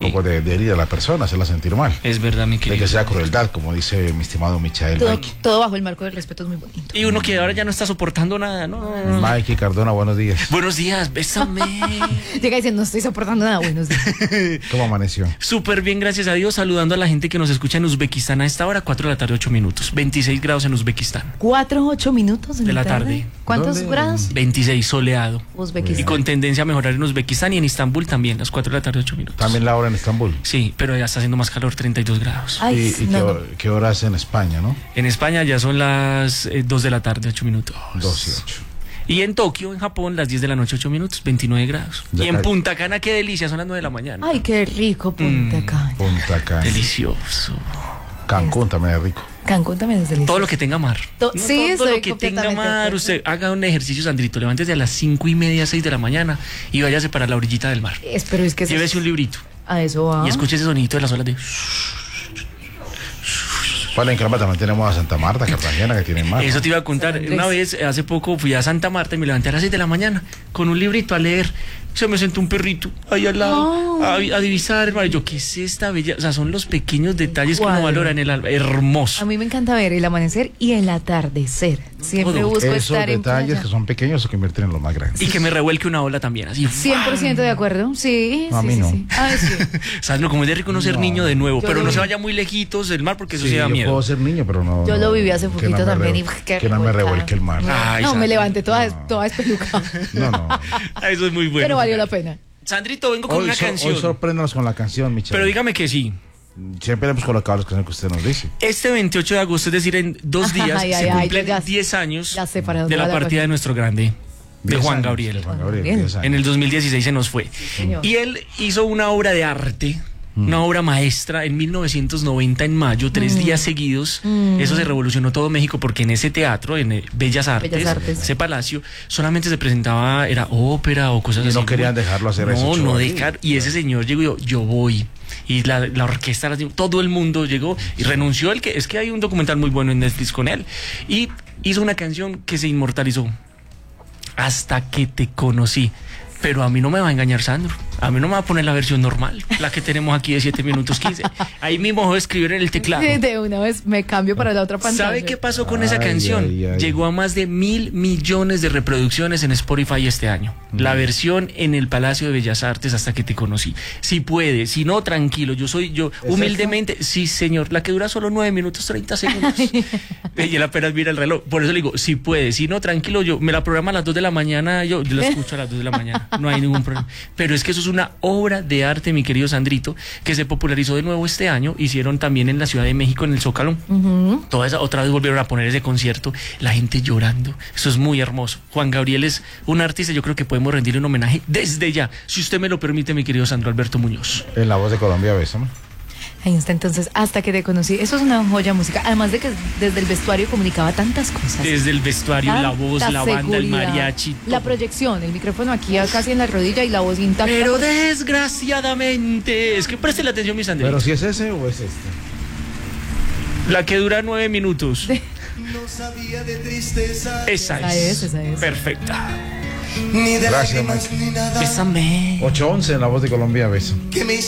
poco de herida a la persona, hacerla sentir mal. Es verdad, mi querido. De que sea crueldad, como dice mi estimado Michael. Todo bajo el marco del respeto es muy bonito. Y uno que ahora ya no está soportando nada, ¿no? Mikey Cardona, buenos días. Buenos días, bésame. Llega diciendo, no estoy soportando nada. Buenos días. ¿Cómo amaneció? Súper bien, gracias a Dios. Saludando a la gente que nos escucha en Uzbekistán a esta hora, 4 de la tarde, 8 minutos. 26 grados en Uzbekistán. 8 minutos de la tarde. ¿Cuántos ¿Dónde? grados? 26 soleado. Uzbekistán. Y con tendencia a mejorar en Uzbekistán y en Estambul también, las 4 de la tarde, 8 minutos. También la hora en Estambul. Sí, pero ya está haciendo más calor, 32 grados. Ay, ¿Y no. qué hora es en España, no? En España ya son las 2 de la tarde, 8 minutos. 2 y 8. Y en Tokio, en Japón, las 10 de la noche, 8 minutos, 29 grados. Ya Y en cae. Punta Cana, qué delicia, son las 9 de la mañana. Ay, qué rico Punta Cana. Punta Cana. Delicioso. Cancún también es rico. Cancún también es delicioso. Todo lo que tenga mar. Sí, todo estoy lo que tenga completamente de mar. acuerdo. Usted haga un ejercicio, Sandrito. Levántese a las 5:30, 6 de la mañana y váyase para la orillita del mar. Pero es que Llévese un librito a eso va. y escuche ese sonidito de las olas de... Bueno, en Caramba también tenemos a Santa Marta, Cartagena, que tienen mar. Eso te iba a contar. San Andrés. Una vez, hace poco, fui a Santa Marta y me levanté a las 6 de la mañana con un librito a leer. Se me sentó un perrito ahí al lado a divisar el mar. Y yo, ¿qué es esta bella? O sea, son los pequeños detalles que uno ¿Cuál? valora en el alma. Hermoso. A mí me encanta ver el amanecer y el atardecer. Siempre Todo. busco Esos estar en detalles playa. que son pequeños se convierten en los más grandes. Y que me revuelque una ola también, así. 100% de acuerdo. Sí, No, a sí, mí sí, no. sí. Ay, sí. ¿Sabes como es de rico no ser niño de nuevo? Yo Pero lo no se vi. vaya muy lejitos del mar porque eso Sí, sí da yo miedo. puedo ser niño, pero no. Yo lo viví hace que poquito no me también y que no me revuelta. revuelque el mar. Ay, No, Sandra. me levanté toda espelucada. No. Eso es muy bueno. Pero valió la pena. Sandrito, vengo con una canción. Hoy sorpréndanos con la canción, Michelle. Pero dígame que sí. Siempre hemos colocado las canciones que usted nos dice. Este 28 de agosto, es decir, en 2 días, Ay, se ay, ay, cumplen ya- 10 años ya sé para dónde de la va la partida cosa. de nuestro grande, de 10 Juan años, Gabriel. de Juan Gabriel, Bien. 10 años. En el 2016 se nos fue. señor. Y él hizo una obra de arte, una obra maestra en 1990 en mayo, 3 días seguidos. Eso se revolucionó todo México porque en ese teatro, en Bellas Artes, ese palacio, solamente se presentaba, era ópera o cosas Y así. no querían dejarlo hacer ese show No ahí. dejar. Y ese señor llegó y dijo, yo voy. Y la orquesta, todo el mundo llegó y renunció. Es que hay un documental muy bueno en Netflix con él. Y hizo una canción que se inmortalizó. Hasta que te conocí. Pero a mí no me va a engañar Sandro. A mí no me va a poner la versión normal, la que tenemos aquí de 7 minutos 15. Ahí mismo voy a escribir en el teclado. Sí, de una vez me cambio para la otra pantalla. ¿Sabe qué pasó con esa Ay, canción? ay. Llegó a más de 1.000 millones de reproducciones en Spotify este año. La versión en el Palacio de Bellas Artes, Hasta que te conocí. Si puede, si no, tranquilo. Yo humildemente, sí señor, la que dura solo 9 minutos 30 segundos. Y él apenas mira el reloj. Por eso le digo, si puede, si no, tranquilo, yo me la programa a las 2 de la mañana, yo la escucho a las 2 de la mañana. No hay ningún problema. Pero es que eso es una obra de arte, mi querido Sandrito, que se popularizó de nuevo este año. Hicieron también en la Ciudad de México, en el Zócalo. Toda esa, otra vez volvieron a poner ese concierto, la gente llorando. Eso es muy hermoso. Juan Gabriel es un artista, yo creo que podemos rendirle un homenaje desde ya, si usted me lo permite, mi querido Sandro Alberto Muñoz. En La Voz de Colombia, bésame. Ahí está, entonces, Hasta que te conocí. Eso es una joya musical. Además de que desde el vestuario comunicaba tantas cosas. Desde el vestuario, la Tanta voz, la banda, el seguridad, mariachi. la todo. proyección, el micrófono aquí casi en la rodilla y la voz intacta. Pero desgraciadamente, es que preste la atención, mi Sandrito. Pero si es ese o es este. La que dura 9 minutos. No sabía de tristeza. Esa Esa es. es. Perfecta. Ni de Gracias, lágrimas Mike. ni nada Bésame. 8:11 en La Voz de Colombia, beso. que me